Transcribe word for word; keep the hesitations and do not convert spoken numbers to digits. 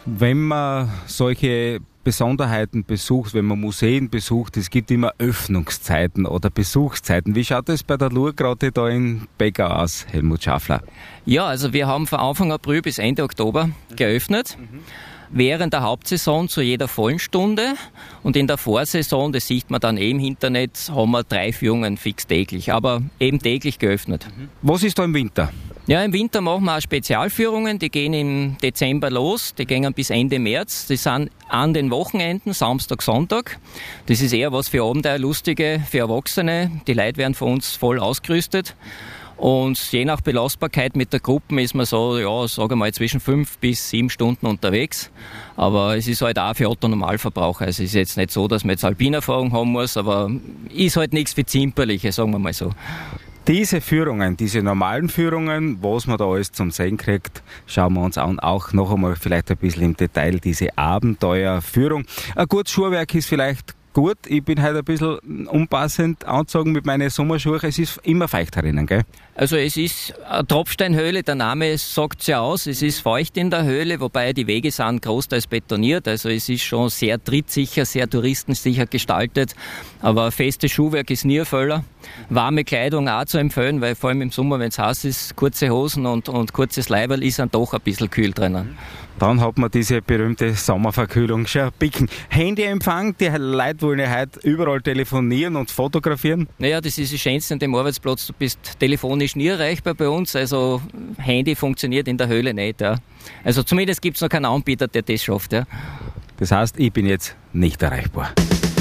Wenn man solche Besonderheiten besucht, wenn man Museen besucht, es gibt immer Öffnungszeiten oder Besuchszeiten. Wie schaut es bei der Lur gerade da in Pegau aus, Helmut Schaffler? Ja, also wir haben von Anfang April bis Ende Oktober geöffnet. Mhm. Während der Hauptsaison zu jeder vollen Stunde und in der Vorsaison, das sieht man dann eh im Internet, haben wir drei Führungen fix täglich, aber eben täglich geöffnet. Was ist da im Winter? Ja, im Winter machen wir auch Spezialführungen, die gehen im Dezember los, die gehen bis Ende März. Die sind an den Wochenenden, Samstag, Sonntag. Das ist eher was für Abenteuerlustige, für Erwachsene. Die Leute werden von uns voll ausgerüstet. Und je nach Belastbarkeit mit der Gruppe ist man so, ja, sagen wir mal, zwischen fünf bis sieben Stunden unterwegs. Aber es ist halt auch für Otto-Normalverbraucher. Also es ist jetzt nicht so, dass man jetzt Alpinerfahrung haben muss, aber ist halt nichts für Zimperliche, sagen wir mal so. Diese Führungen, diese normalen Führungen, was man da alles zum Sehen kriegt, schauen wir uns an. Auch noch einmal vielleicht ein bisschen im Detail diese Abenteuerführung. Ein gutes Schuhwerk ist vielleicht gut. Ich bin heute ein bisschen unpassend angezogen mit meinen Sommerschuhen. Es ist immer feucht herinnen, gell? Also es ist eine Tropfsteinhöhle, der Name sagt es ja aus. Es ist feucht in der Höhle, wobei die Wege sind großteils betoniert. Also es ist schon sehr trittsicher, sehr touristensicher gestaltet. Aber festes Schuhwerk ist nie ein Fehler. Warme Kleidung auch zu empfehlen, weil vor allem im Sommer, wenn es heiß ist, kurze Hosen und, und kurzes Leiberl ist dann doch ein bisschen kühl drinnen. Dann hat man diese berühmte Sommerverkühlung schon picken. Handyempfang, die Leute wollen ja heute überall telefonieren und fotografieren. Naja, das ist das Schönste an dem Arbeitsplatz. Du bist telefonisch nie erreichbar bei uns, also Handy funktioniert in der Höhle nicht. Ja. Also zumindest gibt es noch keinen Anbieter, der das schafft. Ja. Das heißt, ich bin jetzt nicht erreichbar.